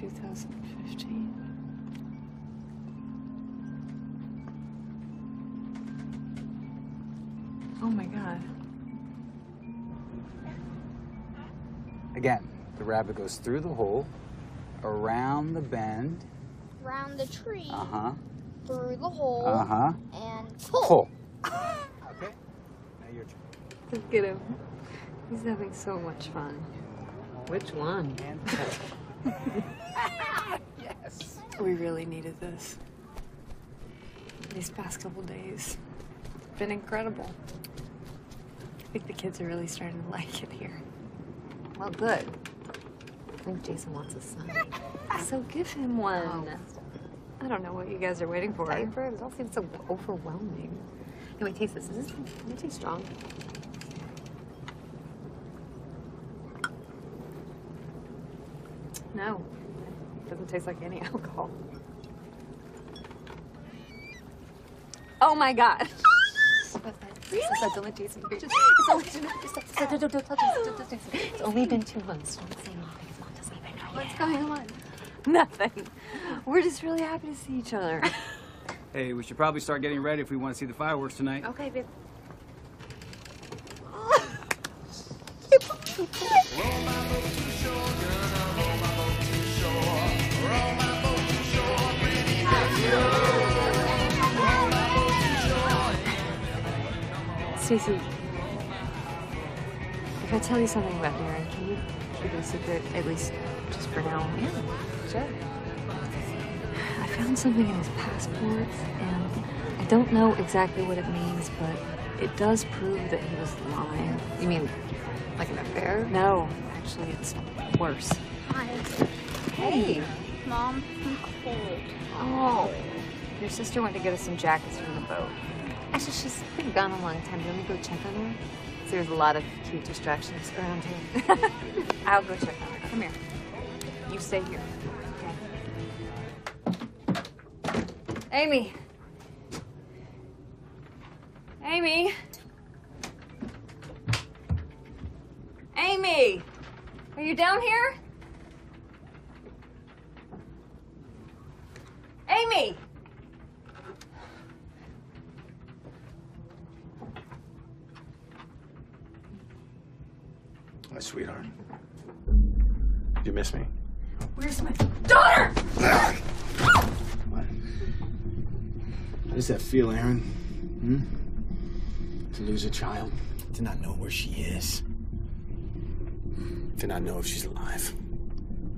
2015. Oh my God. Again, the rabbit goes through the hole, around the bend. Around the tree. Uh-huh. Through the hole. Uh-huh. And Pull. Okay. Now your turn. Look at him. He's having so much fun. Which one? And yes. We really needed this. These past couple days. It's been incredible. I think the kids are really starting to like it here. Well, good. I think Jason wants a son. So give him one. Oh. I don't know what you guys are waiting for. Diapers? It all seems so overwhelming. Anyway, taste this. Does it taste strong? No. It doesn't taste like any alcohol. Oh my God. Really? Don't let Jason hear you. It's only been 2 months. Don't say anything. His mom doesn't even know What's going on? Nothing. We're just really happy to see each other. Hey, we should probably start getting ready if we want to see the fireworks tonight. Okay, babe. Stacey, if I tell you something about Darren, can you keep it a secret, at least just for now? Yeah, sure. I found something in his passport, and I don't know exactly what it means, but it does prove that he was lying. You mean like an affair? No, actually, it's worse. Hi. Hey. Mom, I'm cold. Oh, your sister went to get us some jackets from the boat. Actually, she's been gone a long time. Do you want me to go check on her? So there's a lot of cute distractions around here. I'll go check on her. Come here. You stay here. Okay. Amy. Amy. Amy. Are you down here? Amy. My sweetheart. You miss me? Where's my daughter? What? How does that feel, Aaron? To lose a child? To not know where she is? To not know if she's alive?